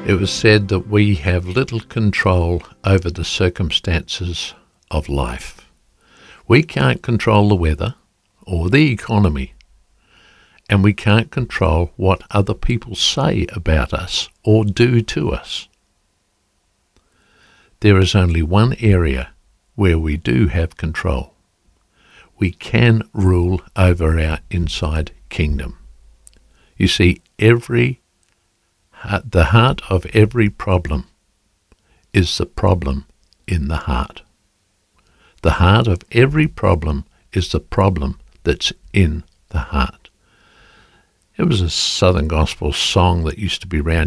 It was said that we have little control over the circumstances of life. We can't control the weather or the economy, and we can't control what other people say about us or do to us. There is only one area where we do have control. We can rule over our inside kingdom. You see, the heart of every problem is the problem in the heart. The heart of every problem is the problem that's in the heart. It was a Southern Gospel song that used to be around.